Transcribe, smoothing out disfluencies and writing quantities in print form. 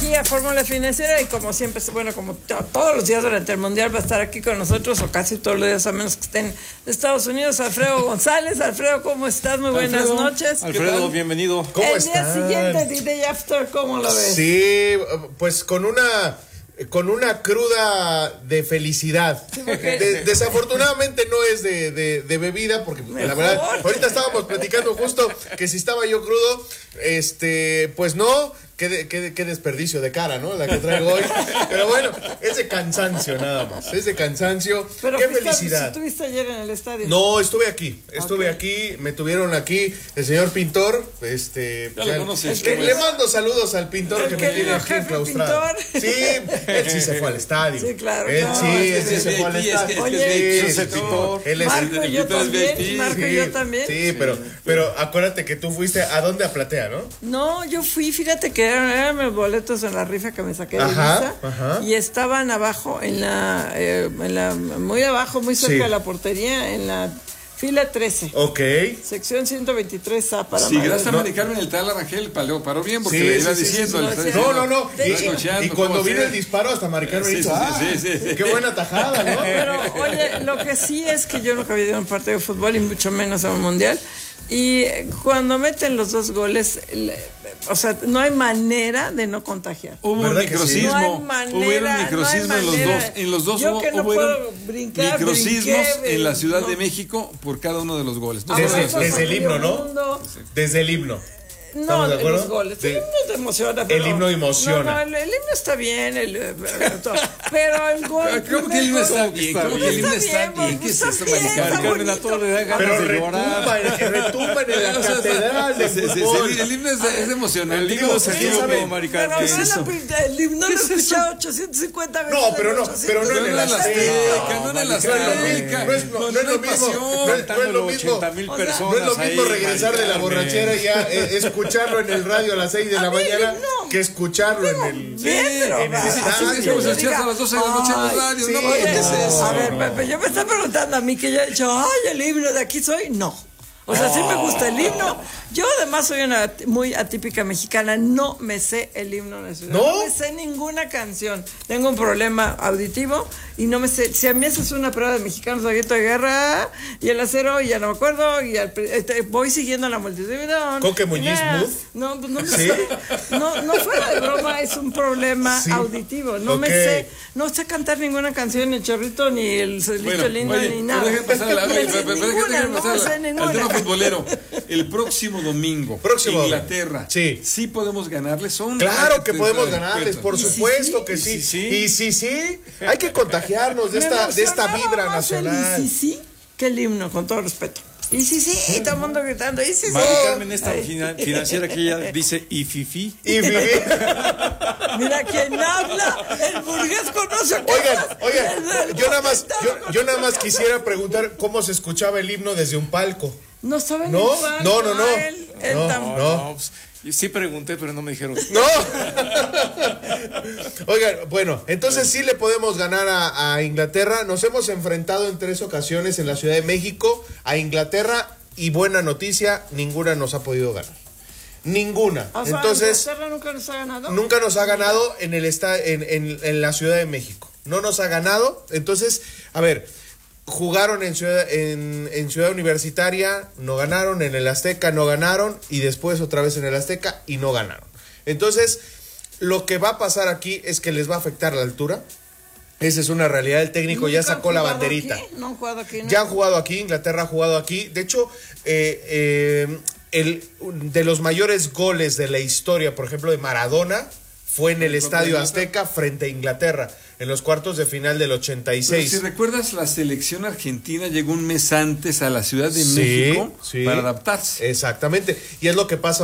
aquí a Fórmula Financiera y como siempre, bueno, como todos los días durante el Mundial va a estar aquí con nosotros, o casi todos los días, a menos que estén de Estados Unidos, Alfredo González. Alfredo, ¿cómo estás? Muy buenas noches. Alfredo, bienvenido. ¿Cómo estás? El día siguiente, Day After, ¿cómo lo ves? Sí, pues con una cruda de felicidad. Sí, desafortunadamente no es de bebida, porque la verdad, ahorita estábamos platicando justo que si estaba yo crudo, pues no, qué desperdicio de cara, ¿no? La que traigo hoy. Pero bueno, es de cansancio nada más, es de cansancio. Pero qué felicidad. ¿Estuviste ayer en el estadio? No, estuve aquí, me tuvieron aquí el señor pintor, ya lo conoces. Le mando saludos al pintor que me tiene aquí enclaustrado. Sí, él sí se fue al estadio. Sí, claro. Él sí se fue al estadio. Oye, es el pintor. Él es Marco y yo también. Marco y yo también. Sí, pero acuérdate que tú fuiste a dónde, a Platea, ¿no? No, yo fui, fíjate que eran mis boletos en la rifa que me saqué de Visa y estaban abajo en la muy abajo, muy cerca de la portería, en la fila 13. Ok. Sección 123A para sí, gracias a Mari Carmen, el tal Rangel paró bien porque le iba diciendo. No. Y cuando vino el disparo hasta Mari Carmen hizo, qué buena tajada, ¿no? Pero, oye, lo que sí es que yo nunca había ido a un partido de fútbol y mucho menos a un mundial. Y cuando meten los dos goles, o sea, no hay manera de no contagiar. Hubo un microcismo. No hay manera, hubo un microcismo en los dos. Yo que no puedo brincar, microcismos en la Ciudad de México por cada uno de los goles. Desde el himno, ¿no? Desde el himno. No, de los goles. El himno te emociona. Pero, el himno emociona. No, el himno está bien. Pero el gol. ¿Cómo que el himno está bien? ¿Cómo que el himno está bien? ¿Qué es eso, Mari Carmen? A todos le da ganas de llorar. Retumba en la catedral. El himno es emocional. El himno se como Mari Carmen. El himno lo he escuchado 850 veces. No, pero no en el Azteca. No en el Azteca. No es lo mismo. No es lo mismo. No es lo mismo regresar de la borrachera y ya escucharlo en el radio a las 6 de la mañana que escucharlo en el estadio. Es como si escuchas a las 12 de la noche en el radio. Sí, no, ¿qué es eso? A ver, Pepe, yo me estoy preguntando a mí que yo he dicho, ay, el himno de aquí soy. No. O sea, sí me gusta el himno. Yo además soy una muy atípica mexicana. No me sé el himno nacional. No me sé ninguna canción. Tengo un problema auditivo y no me sé. Si a mí haces una prueba de mexicanos de grito de guerra y el acero, y ya no me acuerdo, y voy siguiendo la multitud. Coque Muñiz Muth. No, pues no me sé. No fuera de broma, es un problema auditivo. No me sé. No sé cantar ninguna canción, ni el chorrito, ni el celito lindo, ni nada. Déjame pasar al tema futbolero. El próximo domingo, Inglaterra, sí podemos ganarles. Claro que podemos ganarles, por supuesto que sí. Y sí, hay que contagiarnos de esta vibra nacional. Y sí, que el himno, con todo respeto. Y sí, todo el mundo gritando. Y sí, Mari Carmen, esta financiera que ella dice, y fifi. Mira quién habla, el burgués conoce. Oigan, yo nada más quisiera preguntar cómo se escuchaba el himno desde un palco. No saben. No. Sí pregunté, pero no me dijeron. No. Oigan, bueno, entonces sí le podemos ganar a Inglaterra. Nos hemos enfrentado en 3 ocasiones en la Ciudad de México a Inglaterra y buena noticia, ninguna nos ha podido ganar. Ninguna. O sea, entonces, Inglaterra nunca nos ha ganado. Nunca nos ha ganado en la Ciudad de México. No nos ha ganado. Entonces, a ver, jugaron en Ciudad Universitaria, no ganaron, en el Azteca no ganaron, y después otra vez en el Azteca y no ganaron. Entonces, lo que va a pasar aquí es que les va a afectar la altura. Esa es una realidad. El técnico ya sacó la banderita. Aquí? No han jugado aquí, ¿no? Ya han jugado aquí, Inglaterra ha jugado aquí. De hecho, de los mayores goles de la historia, por ejemplo, de Maradona, fue en el Estadio Azteca frente a Inglaterra, en los cuartos de final del 86. Pero si recuerdas, la selección argentina llegó un mes antes a la Ciudad de México para adaptarse. Exactamente, y es lo que pasa